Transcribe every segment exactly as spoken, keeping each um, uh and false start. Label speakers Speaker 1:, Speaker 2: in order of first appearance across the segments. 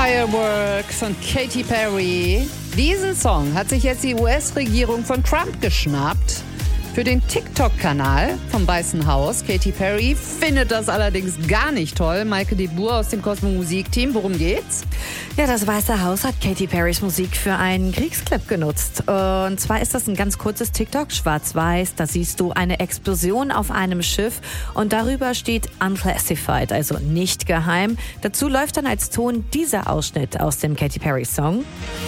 Speaker 1: Firework von Katy Perry. Diesen Song hat sich jetzt die U S-Regierung von Trump geschnappt. Für den TikTok-Kanal vom Weißen Haus. Katy Perry findet das allerdings gar nicht toll. Maike de Boer aus dem Cosmo Musik-Team. Worum geht's?
Speaker 2: Ja, das Weiße Haus hat Katy Perrys Musik für einen Kriegsclip genutzt. Und zwar ist das ein ganz kurzes TikTok, schwarz-weiß. Da siehst du eine Explosion auf einem Schiff und darüber steht unclassified, also nicht geheim. Dazu läuft dann als Ton dieser Ausschnitt aus dem Katy Perry Song.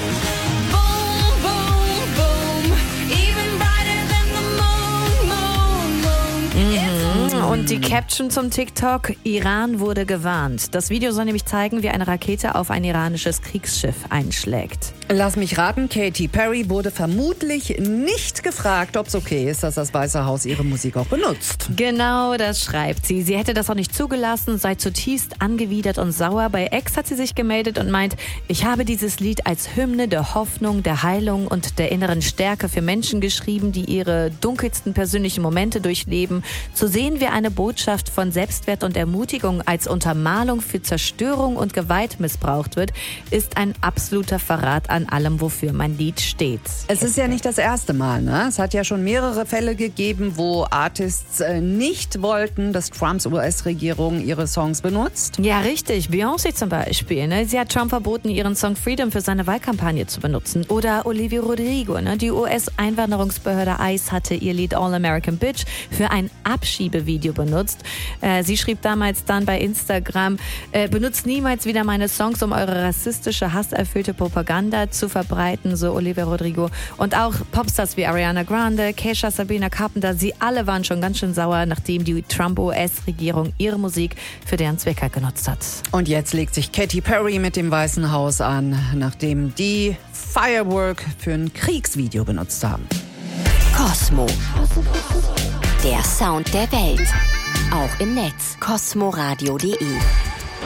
Speaker 2: Und die Caption zum TikTok: Iran wurde gewarnt. Das Video soll nämlich zeigen, wie eine Rakete auf ein iranisches Kriegsschiff einschlägt.
Speaker 1: Lass mich raten, Katy Perry wurde vermutlich nicht gefragt, ob es okay ist, dass das Weiße Haus ihre Musik auch benutzt.
Speaker 2: Genau, das schreibt sie. Sie hätte das auch nicht zugelassen, sei zutiefst angewidert und sauer. Bei X hat sie sich gemeldet und meint, ich habe dieses Lied als Hymne der Hoffnung, der Heilung und der inneren Stärke für Menschen geschrieben, die ihre dunkelsten persönlichen Momente durchleben. Zu sehen, wie eine Botschaft von Selbstwert und Ermutigung als Untermalung für Zerstörung und Gewalt missbraucht wird, ist ein absoluter Verrat an allem, wofür mein Lied steht.
Speaker 1: Es ist ja nicht das erste Mal, ne? Es hat ja schon mehrere Fälle gegeben, wo Artists äh, nicht wollten, dass Trumps U S-Regierung ihre Songs benutzt.
Speaker 2: Ja, richtig. Beyoncé zum Beispiel. Ne? Sie hat Trump verboten, ihren Song Freedom für seine Wahlkampagne zu benutzen. Oder Olivia Rodrigo. Ne? Die U S-Einwanderungsbehörde ICE hatte ihr Lied All American Bitch für ein Abschiebevideo benutzt. Äh, sie schrieb damals dann bei Instagram, äh, benutzt niemals wieder meine Songs, um eure rassistische, hasserfüllte Propaganda zu verbreiten, so Olivia Rodrigo. Und auch Popstars wie Ariana Grande, Kesha, Sabrina Carpenter, sie alle waren schon ganz schön sauer, nachdem die Trump-U S-Regierung ihre Musik für deren Zwecke genutzt hat.
Speaker 1: Und jetzt legt sich Katy Perry mit dem Weißen Haus an, nachdem die Firework für ein Kriegsvideo benutzt haben.
Speaker 3: Cosmo. Der Sound der Welt. Auch im Netz. cosmoradio punkt de